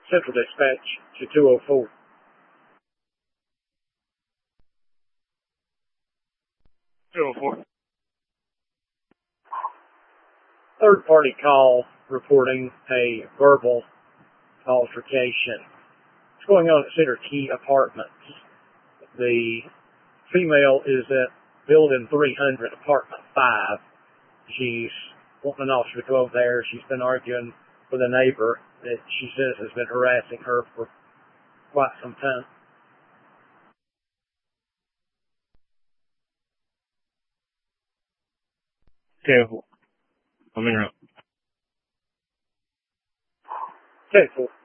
Central Dispatch to 204. Third-party call reporting a verbal altercation. It's going on at Cedar Key Apartments. The female is at Building 300, Apartment 5. She's wanting an officer to go over there. She's been arguing with a neighbor that she says has been harassing her for quite some time. Okay, I'm interrupting. Okay, cool.